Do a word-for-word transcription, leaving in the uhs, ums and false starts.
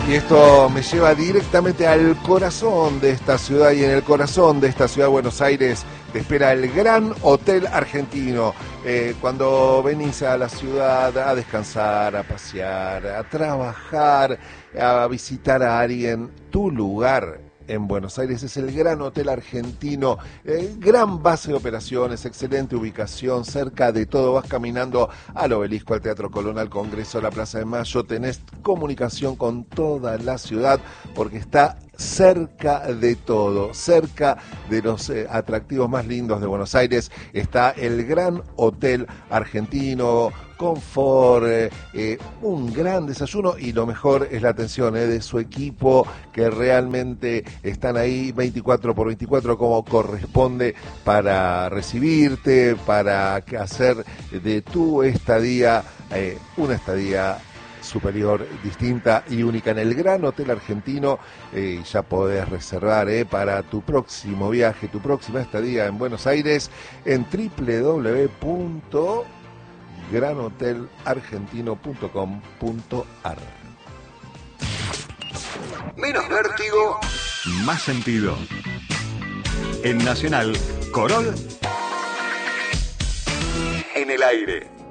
Y esto me lleva directamente al corazón de esta ciudad, y en el corazón de esta ciudad de Buenos Aires te espera el Gran Hotel Argentino. Eh, cuando venís a la ciudad a descansar, a pasear, a trabajar, a visitar a alguien, tu lugar en Buenos Aires es el Gran Hotel Argentino, eh, gran base de operaciones, excelente ubicación, cerca de todo. Vas caminando al Obelisco, al Teatro Colón, al Congreso, a la Plaza de Mayo, tenés comunicación con toda la ciudad porque está cerca de todo, cerca de los eh, atractivos más lindos de Buenos Aires. Está el Gran Hotel Argentino, confort, eh, eh, un gran desayuno, y lo mejor es la atención eh, de su equipo, que realmente están ahí veinticuatro por veinticuatro como corresponde para recibirte, para hacer de tu estadía eh, una estadía superior, distinta y única en el Gran Hotel Argentino. Eh, ya podés reservar eh, para tu próximo viaje, tu próxima estadía en Buenos Aires en doble u doble u doble u punto gran hotel argentino punto com punto a r. Menos vértigo, más sentido. En Nacional, Corol en el aire.